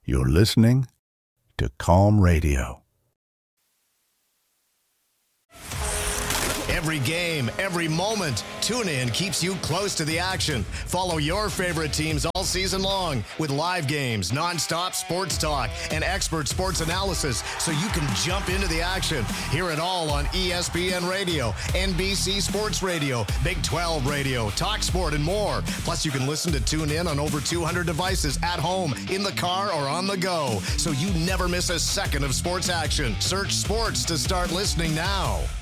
You're listening to Calm Radio. Every game, every moment, TuneIn keeps you close to the action. Follow your favorite teams all season long with live games, nonstop sports talk, and expert sports analysis so you can jump into the action. Hear it all on ESPN Radio, NBC Sports Radio, Big 12 Radio, TalkSport, and more. Plus, you can listen to TuneIn on over 200 devices at home, in the car, or on the go, so you never miss a second of sports action. Search sports to start listening now.